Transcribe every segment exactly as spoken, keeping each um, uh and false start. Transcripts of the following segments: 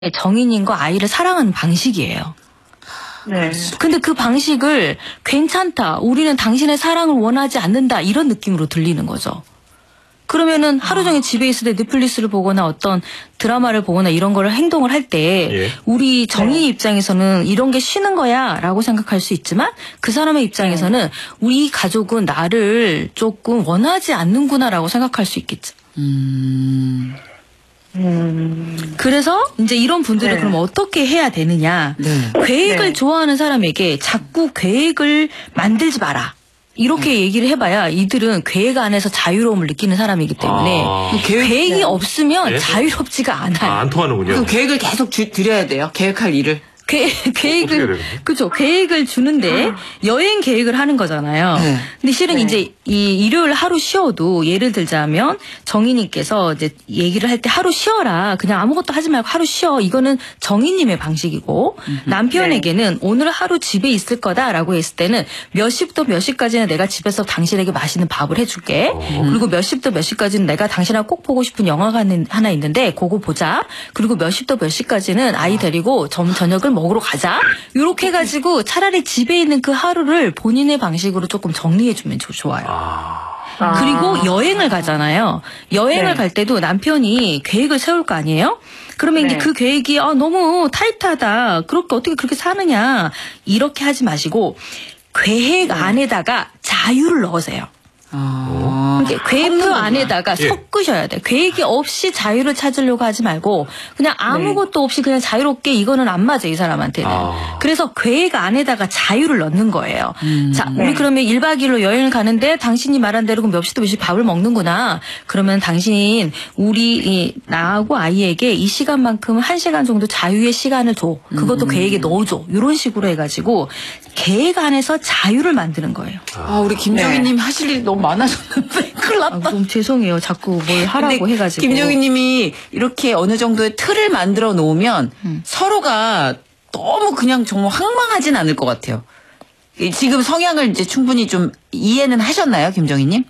정인님과 아이를 사랑하는 방식이에요. 네. 근데 그 방식을 괜찮다, 우리는 당신의 사랑을 원하지 않는다, 이런 느낌으로 들리는 거죠. 그러면은 하루 종일 집에 있을 때 넷플릭스를 보거나 어떤 드라마를 보거나 이런 거를 행동을 할 때 예. 우리 정인이 네. 입장에서는 이런 게 쉬는 거야 라고 생각할 수 있지만 그 사람의 입장에서는 네. 우리 가족은 나를 조금 원하지 않는구나 라고 생각할 수 있겠죠. 음... 음. 그래서 이제 이런 분들은 네. 그럼 어떻게 해야 되느냐. 네. 계획을 네. 좋아하는 사람에게 자꾸 계획을 만들지 마라, 이렇게 얘기를 해봐야 이들은 계획 안에서 자유로움을 느끼는 사람이기 때문에 아. 계획, 계획이 네. 없으면 네. 자유롭지가 않아요. 아, 안 통하는군요. 그 계획을 계속 주, 드려야 돼요. 계획할 일을. 계, 계획을 그렇죠. 계획을 주는데 여행 계획을 하는 거잖아요. 네. 근데 실은 네. 이제 이 일요일 하루 쉬어도, 예를 들자면 정인님께서 이제 얘기를 할 때 하루 쉬어라, 그냥 아무것도 하지 말고 하루 쉬어, 이거는 정인님의 방식이고, 남편에게는 오늘 하루 집에 있을 거다라고 했을 때는 몇 시부터 몇 시까지는 내가 집에서 당신에게 맛있는 밥을 해줄게. 그리고 몇 시부터 몇 시까지는 내가 당신하고 꼭 보고 싶은 영화가 하나 있는데 그거 보자. 그리고 몇 시부터 몇 시까지는 아이 데리고 점 저녁을 먹으러 가자. 이렇게 해가지고 차라리 집에 있는 그 하루를 본인의 방식으로 조금 정리해주면 좋아요. 아. 그리고 여행을 가잖아요. 여행을 네. 갈 때도 남편이 계획을 세울 거 아니에요? 그러면 이제 네. 그 계획이 아, 너무 타이트하다, 그렇게 어떻게 그렇게 사느냐, 이렇게 하지 마시고 계획 안에다가 자유를 넣으세요. 아. 그러니까 계획표 안에다가 예. 섞으셔야 돼. 계획이 없이 자유를 찾으려고 하지 말고 그냥 아무것도 없이 그냥 자유롭게, 이거는 안 맞아, 이 사람한테는. 아. 그래서 계획 안에다가 자유를 넣는 거예요. 음. 자, 우리 네. 그러면 일 박 이 일로 여행을 가는데 당신이 말한 대로 몇 시부터 몇 시 밥을 먹는구나. 그러면 당신 우리 이, 나하고 아이에게 이 시간만큼 한 시간 정도 자유의 시간을 줘. 그것도 음. 계획에 넣어줘. 이런 식으로 해가지고 계획 안에서 자유를 만드는 거예요. 아, 우리 김정희님 네. 하실 일이 너무 많아졌는데 큰일 아, 났다. 너무 죄송해요. 자꾸 뭘 하라고 근데 해가지고. 김정희님이 이렇게 어느 정도의 틀을 만들어 놓으면 음. 서로가 너무 그냥 정말 황망하진 않을 것 같아요. 지금 성향을 이제 충분히 좀 이해는 하셨나요, 김정희님?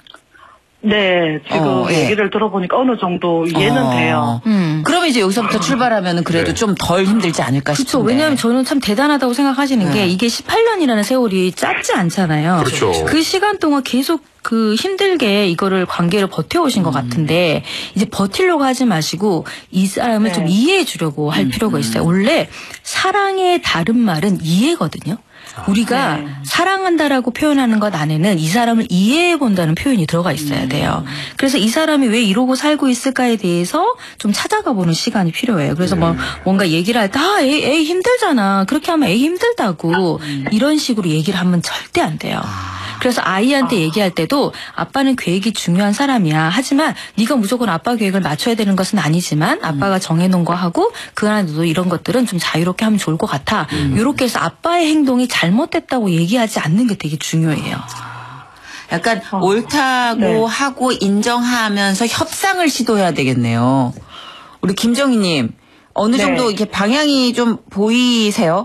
네, 지금 어, 예. 얘기를 들어보니까 어느 정도 이해는 어. 돼요. 음. 그러면 이제 여기서부터 출발하면 그래도 네. 좀 덜 힘들지 않을까 그렇죠. 싶은데. 왜냐하면 저는 참 대단하다고 생각하시는 네. 게, 이게 십팔 년이라는 세월이 짧지 않잖아요. 그렇죠. 그 시간 동안 계속 그 힘들게 이거를 관계를 버텨오신 것 같은데, 이제 버티려고 하지 마시고 이 사람을 네. 좀 이해해 주려고 할 필요가 있어요. 원래 사랑의 다른 말은 이해거든요. 우리가 네. 사랑한다라고 표현하는 것 안에는 이 사람을 이해해 본다는 표현이 들어가 있어야 돼요. 그래서 이 사람이 왜 이러고 살고 있을까에 대해서 좀 찾아가 보는 시간이 필요해요. 그래서 뭐 뭔가 얘기를 할 때, 아, 에이, 에이 힘들잖아, 그렇게 하면 에이 힘들다고, 이런 식으로 얘기를 하면 절대 안 돼요. 그래서 아이한테 얘기할 때도 아빠는 계획이 중요한 사람이야. 하지만 네가 무조건 아빠 계획을 맞춰야 되는 것은 아니지만 아빠가 정해놓은 거 하고 그 안에도 이런 것들은 좀 자유롭게 하면 좋을 것 같아. 이렇게 해서 아빠의 행동이 잘못됐다고 얘기하지 않는 게 되게 중요해요. 약간 어. 옳다고 네. 하고 인정하면서 협상을 시도해야 되겠네요. 우리 김정희님, 어느 네. 정도 이렇게 방향이 좀 보이세요?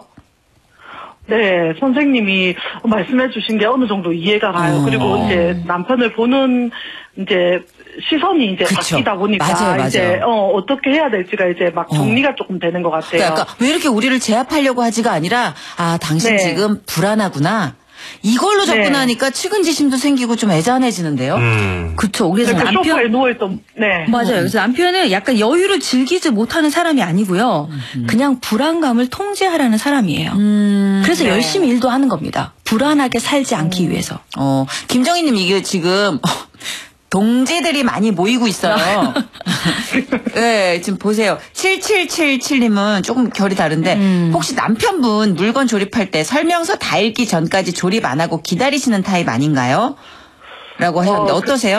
네, 선생님이 말씀해 주신 게 어느 정도 이해가 가요. 어. 그리고 이제 남편을 보는 이제 시선이 이제 그쵸. 바뀌다 보니까 맞아요, 맞아요. 이제 어, 어떻게 해야 될지가 이제 막 정리가 조금 되는 것 같아요. 그러니까 왜 이렇게 우리를 제압하려고 하지가 아니라, 아, 당신 네. 지금 불안하구나. 이걸로 네. 접근하니까 측은지심도 생기고 좀 애잔해지는데요. 음. 그렇죠. 그래서 그 남편 소파에 누워있던, 네. 맞아요. 그래서 남편은 약간 여유를 즐기지 못하는 사람이 아니고요. 그냥 불안감을 통제하라는 사람이에요. 음, 그래서 네. 열심히 일도 하는 겁니다. 불안하게 살지 않기 위해서. 어, 김정희님 이게 지금 동지들이 많이 모이고 있어요. 네, 지금 보세요. 칠칠칠칠님은 조금 결이 다른데, 음. 혹시 남편분 물건 조립할 때 설명서 다 읽기 전까지 조립 안 하고 기다리시는 타입 아닌가요? 라고 하셨는데, 어, 어떠세요?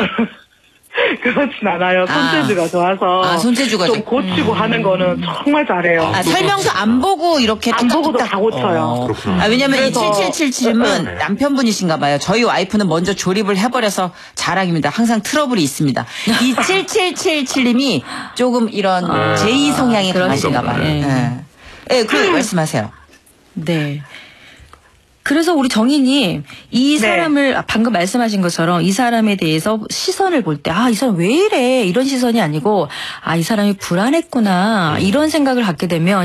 그렇진 않아요. 손재주가 좋아서. 아, 손재주가 좀 좋- 고치고 하는 거는 정말 잘해요. 아, 설명서 안 보고 이렇게 안 보고도 뚝딱뚝딱. 다 고쳐요. 어. 그렇구나. 아, 왜냐면 이 그래서- 칠칠칠칠님은 네. 남편분이신가 봐요. 저희 와이프는 먼저 조립을 해버려서 자랑입니다. 항상 트러블이 있습니다. 이 칠칠칠칠님이 조금 이런 제이 성향이 강하신가 봐요. 네. 네. 네, 그 말씀하세요. 네. 그래서 우리 정희님 이 네. 사람을 방금 말씀하신 것처럼 이 사람에 대해서 시선을 볼 때 아, 이 사람 왜 이래 이런 시선이 아니고 아, 이 사람이 불안했구나 이런 생각을 갖게 되면